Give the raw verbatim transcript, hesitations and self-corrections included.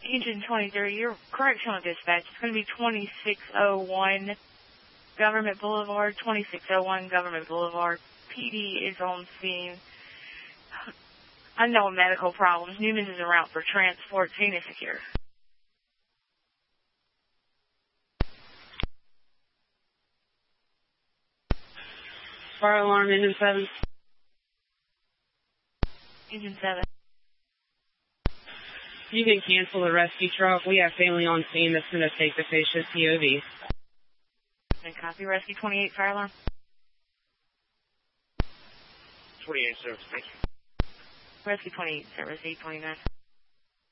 Engine twenty-three, your correctional dispatch. It's going to be twenty-six oh one Government Boulevard, twenty-six oh one Government Boulevard. P D is on scene. Unknown medical problems. Newman's is en route for transport. Scene is secure. Fire alarm, engine seven. Engine seven. You can cancel the rescue truck. We have family on scene that's going to take the patient P O V. And copy rescue twenty-eight, fire alarm. twenty-eight, service, thank you. Rescue twenty-eight, service eight twenty-nine.